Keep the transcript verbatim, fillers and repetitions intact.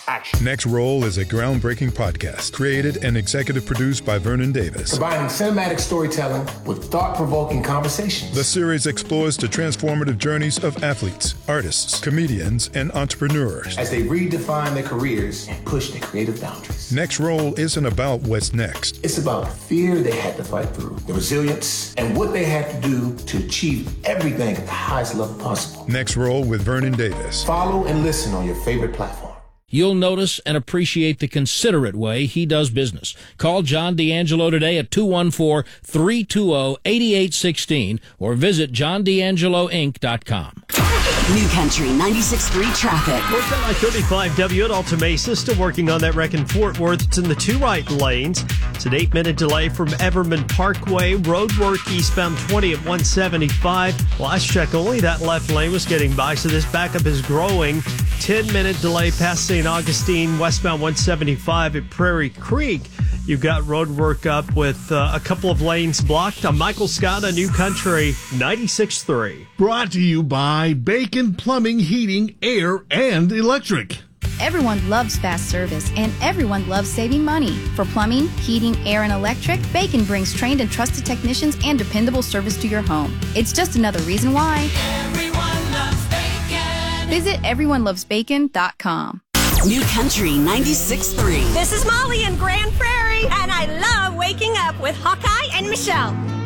action. Next Roll is a groundbreaking podcast created and executive produced by Vernon Davis. Combining cinematic storytelling with thought-provoking conversations. The series explores the transformative journeys of athletes, artists, comedians, and entrepreneurs as they redefine their careers and push their creative boundaries. Next Roll isn't about what's next. It's about the fear they had to fight through, the resilience, and what they had to do to achieve everything at the highest level possible. Next Roll with Vernon Davis. Follow and listen on your favorite platform. You'll notice and appreciate the considerate way he does business. Call John D'Angelo today at two one four, three two zero, eight eight one six or visit john d'angelo inc dot com. New Country ninety-six point three traffic. Worked on I thirty-five W at Alta Mesa. Still working on that wreck in Fort Worth. It's in the two right lanes. It's an eight-minute delay from Everman Parkway. Road work eastbound twenty at one seventy-five. Last check, only that left lane was getting by, so this backup is growing. ten-minute delay past Saint Augustine, westbound one seventy-five at Prairie Creek. You've got road work up with uh, a couple of lanes blocked. I'm Michael Scott on New Country ninety-six point three. Brought to you by Bacon Plumbing, Heating, Air, and Electric. Everyone loves fast service, and everyone loves saving money. For plumbing, heating, air, and electric, Bacon brings trained and trusted technicians and dependable service to your home. It's just another reason why Everyone loves bacon. Visit everyone loves bacon dot com. New Country ninety-six point three. This is Molly in Grand Prairie, and I love waking up with Hawkeye and Michelle.